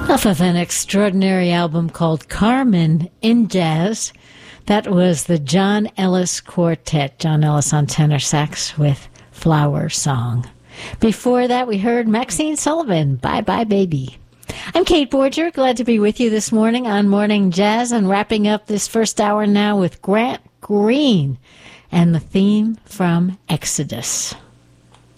Off of an extraordinary album called Carmen in Jazz, that was the John Ellis Quartet. John Ellis on tenor sax with Flower Song. Before that, we heard Maxine Sullivan, Bye Bye Baby. I'm Kate Borger, glad to be with you this morning on Morning Jazz, and wrapping up this first hour now with Grant Green and the theme from Exodus.